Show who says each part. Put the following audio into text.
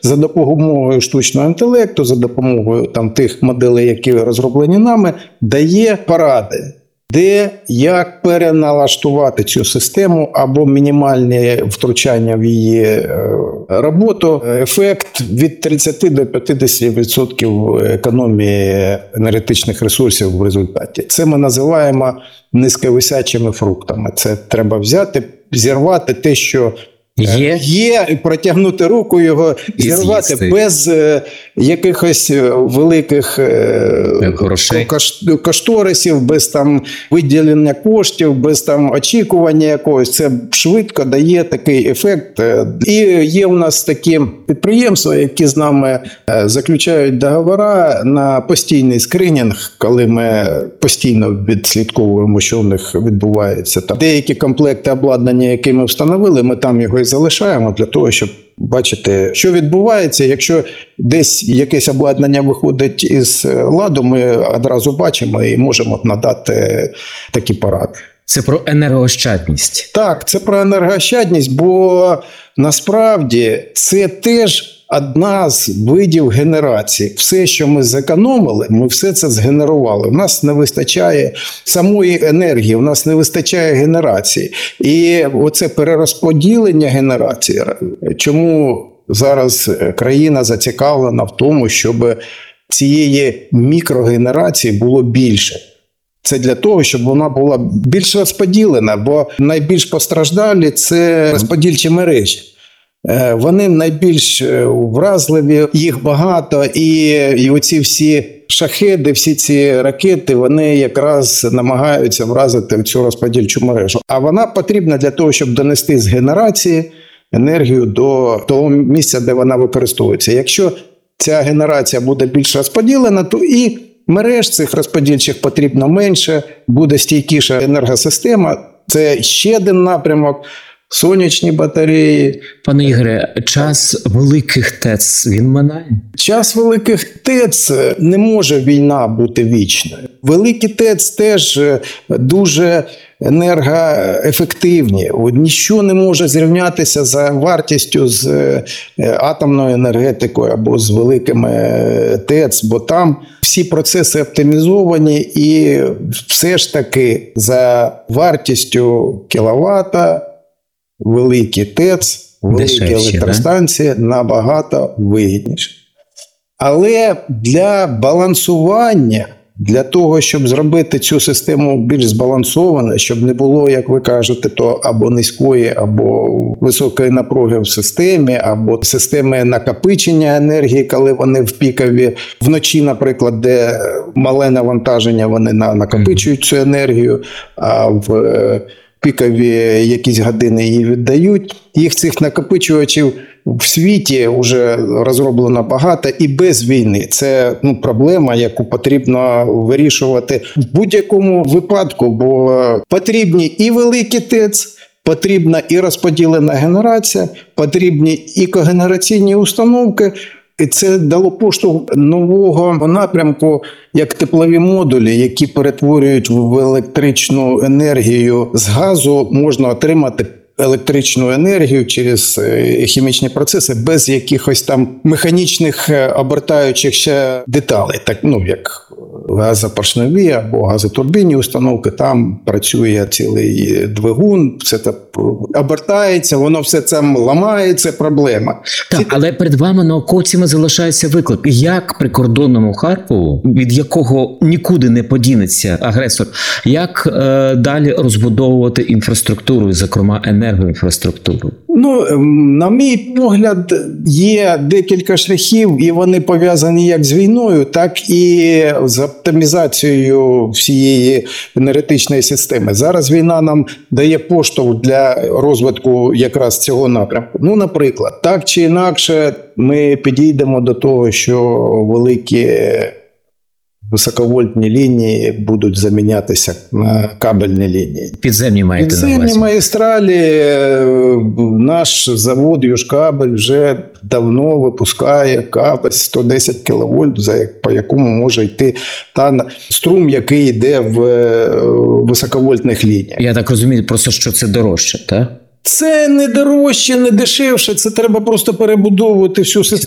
Speaker 1: за допомогою штучного інтелекту, за допомогою там тих моделей, які розроблені нами, дає поради, де, як переналаштувати цю систему або мінімальне втручання в її роботу. Ефект від 30 до 50% економії енергетичних ресурсів в результаті. Це ми називаємо низьковисячими фруктами. Це треба взяти, зірвати те, що є, і протягнути руку його, зірвати без якихось великих кошторисів, без там виділення коштів, без там очікування якогось. Це швидко дає такий ефект. І є у нас такі підприємства, які з нами заключають договори на постійний скринінг, коли ми постійно відслідковуємо, що в них відбувається. Там деякі комплекти обладнання, які ми встановили, ми там його і залишаємо для того, щоб бачити, що відбувається. Якщо десь якесь обладнання виходить із ладу, ми одразу бачимо і можемо надати такі поради.
Speaker 2: Це про енергоощадність.
Speaker 1: Так, це про енергоощадність, бо насправді це теж одна з видів генерації. Все, що ми зекономили, ми все це згенерували. У нас не вистачає самої енергії, у нас не вистачає генерації. І оце перерозподілення генерації, чому зараз країна зацікавлена в тому, щоб цієї мікрогенерації було більше. Це для того, щоб вона була більш розподілена, бо найбільш постраждалі – це розподільчі мережі. Вони найбільш вразливі, їх багато, і оці всі шахеди, всі ці ракети, вони якраз намагаються вразити цю розподільчу мережу. А вона потрібна для того, щоб донести з генерації енергію до того місця, де вона використовується. Якщо ця генерація буде більш розподілена, то і мереж цих розподільчих потрібно менше, буде стійкіша енергосистема. Це ще один напрямок. Сонячні батареї.
Speaker 2: Пане Ігоре, час великих ТЕЦ, він минає?
Speaker 1: Час великих ТЕЦ не може війна бути вічною. Великі ТЕЦ теж дуже енергоефективні. Ніщо не може зрівнятися за вартістю з атомною енергетикою або з великими ТЕЦ, бо там всі процеси оптимізовані і все ж таки за вартістю кіловата великі ТЕЦ, великі електростанції набагато вигідніше. Але для балансування, для того, щоб зробити цю систему більш збалансованою, щоб не було, як ви кажете, то або низької, або високої напруги в системі, або системи накопичення енергії, коли вони в пікові, вночі, наприклад, де мале навантаження, вони накопичують цю енергію, а в пікові якісь години її віддають. Їх цих накопичувачів в світі вже розроблено багато і без війни. Це проблема, яку потрібно вирішувати в будь-якому випадку, бо потрібні і великі ТЕЦ, потрібна і розподілена генерація, потрібні і когенераційні установки. І це дало поштовх нового напрямку, як теплові модулі, які перетворюють в електричну енергію. З газу можна отримати електричну енергію через хімічні процеси без якихось там механічних обертаючих ще деталей. Так, як газопоршневі або газотурбінні установки, там працює цілий двигун, все це обертається, воно все це ламає, це проблема.
Speaker 2: Так, але перед вами, науковцями, залишається виклик. Як прикордонному Харкову, від якого нікуди не подінеться агресор, як далі розбудовувати інфраструктуру, зокрема енергоінфраструктуру?
Speaker 1: На мій погляд, є декілька шляхів, і вони пов'язані як з війною, так і з оптимізацією всієї енергетичної системи. Зараз війна нам дає поштовх для розвитку якраз цього напрямку. Наприклад, так чи інакше ми підійдемо до того, що великі високовольтні лінії будуть замінятися на кабельні лінії.
Speaker 2: Підземні маєте на увазі?
Speaker 1: Підземні магістралі. Наш завод «Южкабель» вже давно випускає кабель 110 кВт, по якому може йти струм, який йде в високовольтних лініях.
Speaker 2: Я так розумію, просто що це дорожче, так?
Speaker 1: Це не дорожче, не дешевше, це треба просто перебудовувати всю систему.